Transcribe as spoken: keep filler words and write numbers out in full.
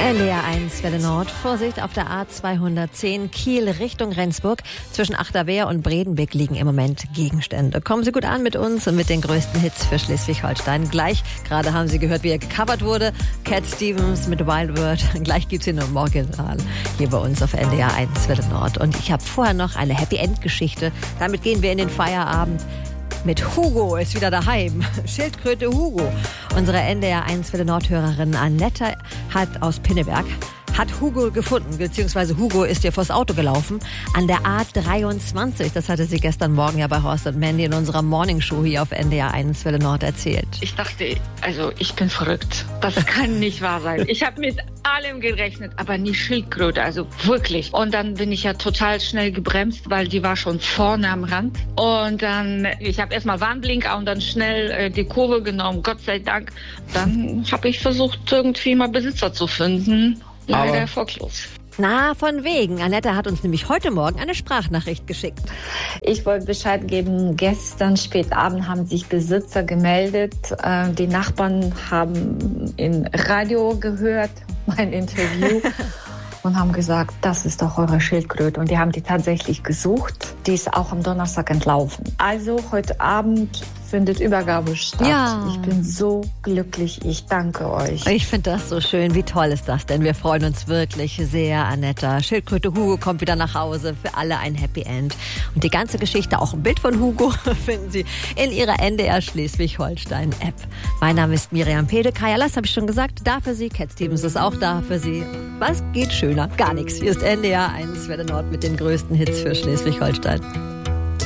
N D R eins Welle Nord. Vorsicht auf der A zweihundertzehn Kiel Richtung Rendsburg. Zwischen Achterwehr und Bredenbeck liegen im Moment Gegenstände. Kommen Sie gut an mit uns und mit den größten Hits für Schleswig-Holstein. Gleich, gerade haben Sie gehört, wie er gecovert wurde. Cat Stevens mit Wild World. Gleich gibt's ihn im Original hier bei uns auf N D R eins Welle Nord. Und ich habe vorher noch eine Happy End Geschichte. Damit gehen wir in den Feierabend. Mit Hugo ist wieder daheim. Schildkröte Hugo. Unsere N D R eins Welle Nord-Hörerin Annette hat aus Pinneberg hat Hugo gefunden, beziehungsweise Hugo ist ihr vors Auto gelaufen an der A dreiundzwanzig. Das hatte sie gestern Morgen ja bei Horst und Mandy in unserer Morningshow hier auf N D R eins Welle Nord erzählt. Ich dachte, also ich bin verrückt. Das kann nicht wahr sein. Ich habe mit allem gerechnet, aber nie Schildkröte, also wirklich. Und dann bin ich ja total schnell gebremst, weil die war schon vorne am Rand. Und dann, ich habe erstmal Warnblinker und dann schnell äh, die Kurve genommen, Gott sei Dank. Dann habe ich versucht, irgendwie mal Besitzer zu finden. Leider erfolglos. Na, von wegen. Annette hat uns nämlich heute Morgen eine Sprachnachricht geschickt. Ich wollte Bescheid geben, gestern spät Abend haben sich Besitzer gemeldet. Die Nachbarn haben im Radio gehört, mein Interview, und haben gesagt, das ist doch eure Schildkröte. Und die haben die tatsächlich gesucht. Die ist auch am Donnerstag entlaufen. Also heute Abend findet Übergabe statt. Ja. Ich bin so glücklich. Ich danke euch. Ich finde das so schön. Wie toll ist das denn? Wir freuen uns wirklich sehr, Annette. Schildkröte Hugo kommt wieder nach Hause. Für alle ein Happy End. Und die ganze Geschichte, auch ein Bild von Hugo, finden Sie in Ihrer N D R Schleswig-Holstein-App. Mein Name ist Miriam Pede. Kaya Lass, habe ich schon gesagt, da für Sie. Cat Stevens ist auch da für Sie. Was geht schöner? Gar nichts. Hier ist N D R eins Welle Nord mit den größten Hits für Schleswig-Holstein.